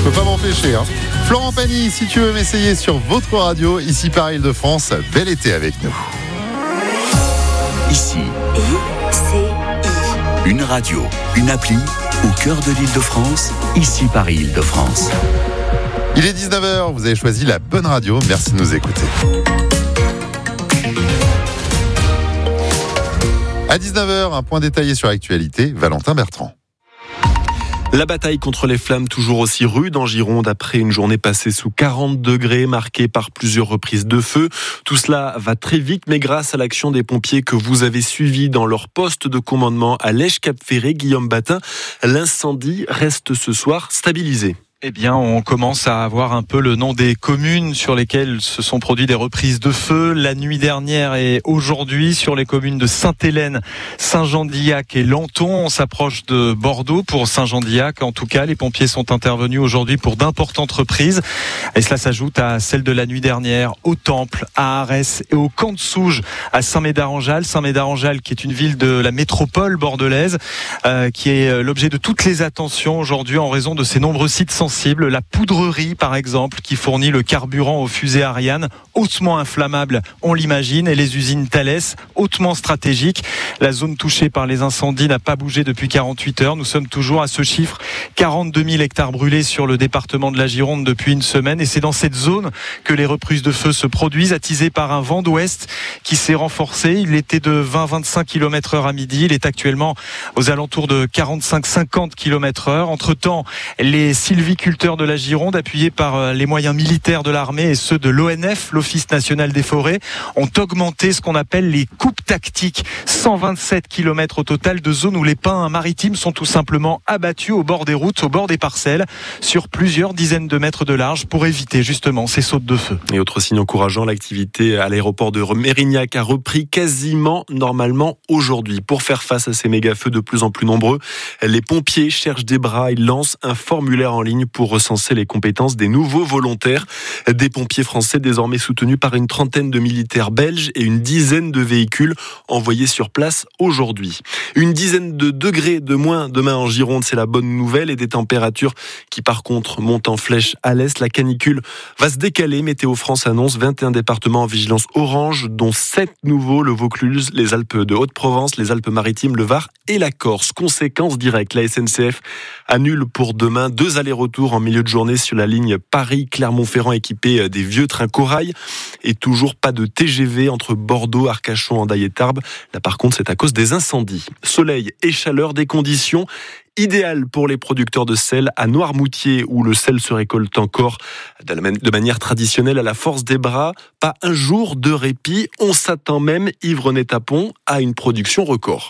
Je peux pas m'empêcher. Florent Pagny, si tu veux m'essayer sur votre radio, ici par Île-de-France, bel été avec nous. Ici, une radio, une appli au cœur de l'Île-de-France, ici Paris Île-de-France. Il est 19h, vous avez choisi la bonne radio, merci de nous écouter. À 19h, un point détaillé sur l'actualité, Valentin Bertrand. La bataille contre les flammes toujours aussi rude en Gironde après une journée passée sous 40 degrés, marquée par plusieurs reprises de feu. Tout cela va très vite, mais grâce à l'action des pompiers que vous avez suivis dans leur poste de commandement à Lège-Cap-Ferré, Guillaume Batin, l'incendie reste ce soir stabilisé. Eh bien, on commence à avoir un peu le nom des communes sur lesquelles se sont produits des reprises de feu. La nuit dernière et aujourd'hui, sur les communes de Sainte-Hélène, Saint-Jean-d'Illac et Lanton. On s'approche de Bordeaux pour Saint-Jean-d'Illac. En tout cas, les pompiers sont intervenus aujourd'hui pour d'importantes reprises. Et cela s'ajoute à celle de la nuit dernière au Temple, à Arès et au Camp de Souge, à Saint-Médard-en-Jalles. Saint-Médard-en-Jalles, qui est une ville de la métropole bordelaise, qui est l'objet de toutes les attentions aujourd'hui en raison de ses nombreux sites sensibles. La poudrerie, par exemple, qui fournit le carburant aux fusées Ariane, hautement inflammable, on l'imagine, et les usines Thales, hautement stratégiques. La zone touchée par les incendies n'a pas bougé depuis 48 heures. Nous sommes toujours à ce chiffre, 42 000 hectares brûlés sur le département de la Gironde depuis une semaine. Et c'est dans cette zone que les reprises de feu se produisent, attisées par un vent d'ouest qui s'est renforcé. Il était de 20-25 km/h à midi. Il est actuellement aux alentours de 45-50 km/h. Entre-temps, les sylviculteurs de la Gironde, appuyés par les moyens militaires de l'armée et ceux de l'ONF, l'Office national des forêts, ont augmenté ce qu'on appelle les coupes tactiques. 127 km au total de zones où les pins maritimes sont tout simplement abattus au bord des routes, au bord des parcelles, sur plusieurs dizaines de mètres de large pour éviter justement ces sautes de feu. Et autre signe encourageant, l'activité à l'aéroport de Mérignac a repris quasiment normalement aujourd'hui. Pour faire face à ces méga-feux de plus en plus nombreux, les pompiers cherchent des bras. Ils lancent un formulaire en ligne pour recenser les compétences des nouveaux volontaires. Des pompiers français désormais soutenus par une trentaine de militaires belges et une dizaine de véhicules envoyés sur place aujourd'hui. Une dizaine de degrés de moins demain en Gironde, c'est la bonne nouvelle, et des températures qui par contre montent en flèche à l'est. La canicule va se décaler. Météo France annonce 21 départements en vigilance orange, dont 7 nouveaux, le Vaucluse, les Alpes de Haute-Provence, les Alpes-Maritimes, le Var et la Corse. Conséquence directe, la SNCF annule pour demain 2 allers-retours en milieu de journée sur la ligne Paris-Clermont-Ferrand équipée des vieux trains Corail, et toujours pas de TGV entre Bordeaux, Arcachon, Hendaye et Tarbes. Là par contre c'est à cause des incendies. Soleil et chaleur, des conditions idéales pour les producteurs de sel à Noirmoutier, où le sel se récolte encore de manière traditionnelle à la force des bras. Pas un jour de répit. On s'attend même, Yves-René Tapon, à une production record.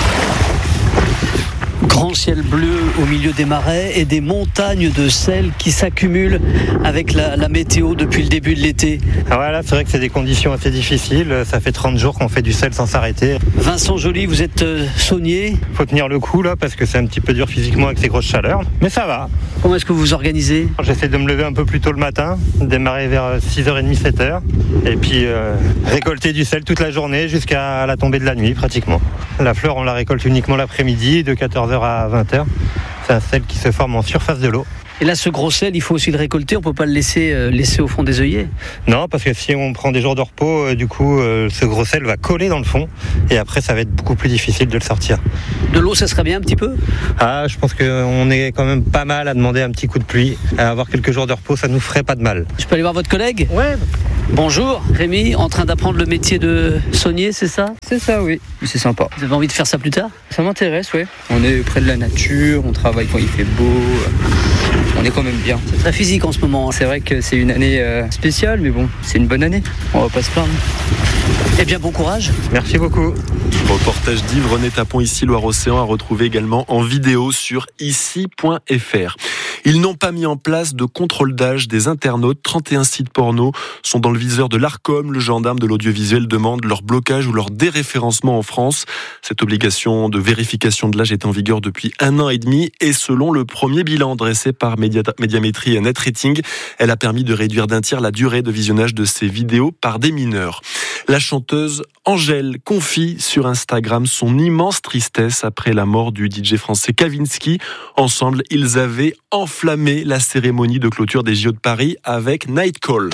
Grand ciel bleu au milieu des marais et des montagnes de sel qui s'accumulent avec la météo depuis le début de l'été. Voilà, c'est vrai que c'est des conditions assez difficiles. Ça fait 30 jours qu'on fait du sel sans s'arrêter. Vincent Joly, vous êtes saunier. Faut tenir le coup là parce que c'est un petit peu dur physiquement avec ces grosses chaleurs. Mais ça va. Comment est-ce que vous vous organisez ? J'essaie de me lever un peu plus tôt le matin, démarrer vers 6h30, 7h. Et puis récolter du sel toute la journée jusqu'à la tombée de la nuit pratiquement. La fleur, on la récolte uniquement l'après-midi de 14h à 20h. C'est un sel qui se forme en surface de l'eau. Et là, ce gros sel, il faut aussi le récolter. On ne peut pas le laisser au fond des œillets. Non, parce que si on prend des jours de repos, ce gros sel va coller dans le fond. Et après, ça va être beaucoup plus difficile de le sortir. De l'eau, ça serait bien un petit peu ? Ah, je pense qu'on est quand même pas mal à demander un petit coup de pluie. À avoir quelques jours de repos, ça nous ferait pas de mal. Je peux aller voir votre collègue ? Ouais. Bonjour, Rémi, en train d'apprendre le métier de saunier, c'est ça ? C'est ça, oui. C'est sympa. Vous avez envie de faire ça plus tard ? Ça m'intéresse, oui. On est près de la nature, on travaille quand il fait beau. On est quand même bien. C'est très physique en ce moment. C'est vrai que c'est une année spéciale, mais bon, c'est une bonne année. On va pas se plaindre. Eh bien, bon courage. Merci beaucoup. Reportage d'Yves-René Tapon, ici Loire-Océan, à retrouver également en vidéo sur ici.fr. Ils n'ont pas mis en place de contrôle d'âge des internautes. 31 sites porno sont dans le viseur de l'Arcom. Le gendarme de l'audiovisuel demande leur blocage ou leur déréférencement en France. Cette obligation de vérification de l'âge est en vigueur depuis 1 an et demi. Et selon le premier bilan dressé par Médiamétrie et Net Rating, elle a permis de réduire d'1 tiers la durée de visionnage de ces vidéos par des mineurs. La chanteuse Angèle confie sur Instagram son immense tristesse après la mort du DJ français Kavinsky. Ensemble, ils avaient enfin enflammer la cérémonie de clôture des JO de Paris avec Night Call.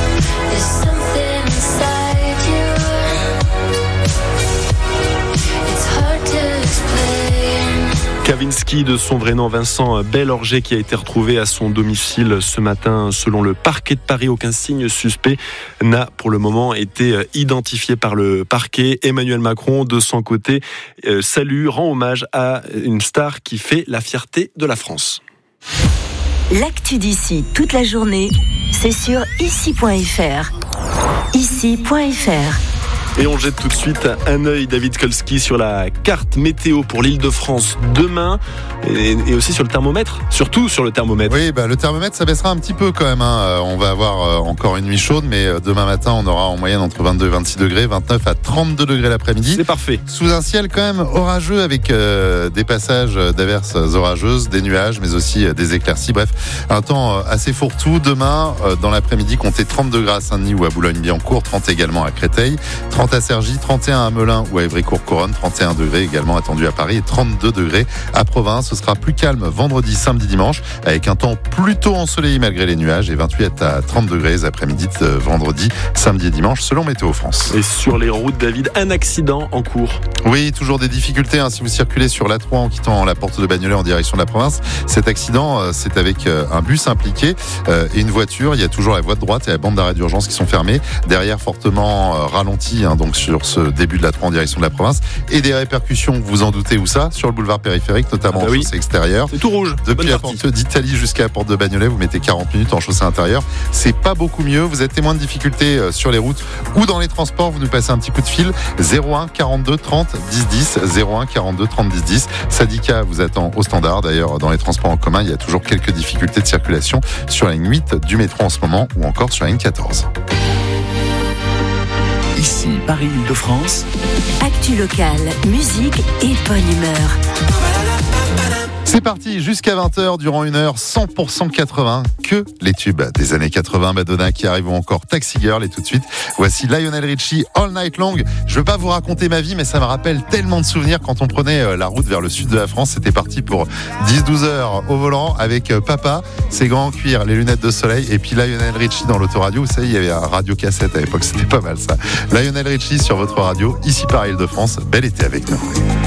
Kavinsky, de son vrai nom Vincent Bellorger, qui a été retrouvé à son domicile ce matin selon le parquet de Paris. Aucun signe suspect n'a pour le moment été identifié par le parquet. Emmanuel Macron, de son côté, rend hommage à une star qui fait la fierté de la France. L'actu d'ici toute la journée, c'est sur ici.fr. Ici.fr. Et on jette tout de suite un œil, David Kolski, sur la carte météo pour l'Île-de-France demain et aussi sur le thermomètre, surtout sur le thermomètre. Oui, le thermomètre, ça baissera un petit peu quand même. On va avoir encore une nuit chaude, mais demain matin, on aura en moyenne entre 22 et 26 degrés, 29 à 32 degrés l'après-midi. C'est parfait. Sous un ciel quand même orageux avec des passages d'averses orageuses, des nuages, mais aussi des éclaircies. Bref, un temps assez fourre-tout. Demain, dans l'après-midi, comptez 30 degrés à Saint-Denis ou à Boulogne-Billancourt, 30 également à Créteil, 30 à Cergy, 31 à Melun ou à Évry-Courcouronne, 31 degrés également attendus à Paris et 32 degrés à Provins. Ce sera plus calme vendredi, samedi, dimanche avec un temps plutôt ensoleillé malgré les nuages et 28 à 30 degrés après-midi de vendredi, samedi et dimanche selon Météo France. Et sur les routes, David, un accident en cours. Oui, toujours des difficultés si vous circulez sur l'A3 en quittant la porte de Bagnolet en direction de la province. Cet accident, c'est avec un bus impliqué et une voiture. Il y a toujours la voie de droite et la bande d'arrêt d'urgence qui sont fermées. Derrière, fortement ralenti, donc sur ce début de l'A3 en direction de la province. Et des répercussions, vous vous en doutez où ça ? Sur le boulevard périphérique, notamment en chaussée extérieure. C'est tout rouge. Depuis la porte d'Italie jusqu'à la porte de Bagnolet, vous mettez 40 minutes en chaussée intérieure. C'est pas beaucoup mieux. Vous êtes témoin de difficultés sur les routes ou dans les transports. Vous nous passez un petit coup de fil. 01 42 30 10 10. 01 42 30 10 10. Syndicat vous attend au standard. D'ailleurs, dans les transports en commun, il y a toujours quelques difficultés de circulation sur la ligne 8 du métro en ce moment ou encore sur la ligne 14. Ici, Paris-Île-de-France. Actu locale, musique et bonne humeur. C'est parti jusqu'à 20h durant une heure 100% 80, que les tubes des années 80, Madonna qui arrive ou encore Taxi Girl. Et tout de suite, voici Lionel Richie, All Night Long. Je veux pas vous raconter ma vie, mais ça me rappelle tellement de souvenirs quand on prenait la route vers le sud de la France. C'était parti pour 10-12 heures au volant avec papa, ses gants en cuir, les lunettes de soleil et puis Lionel Richie dans l'autoradio. Vous savez, il y avait un radio-cassette à l'époque, c'était pas mal ça. Lionel Richie sur votre radio, ici par Île-de-France. Bel été avec nous.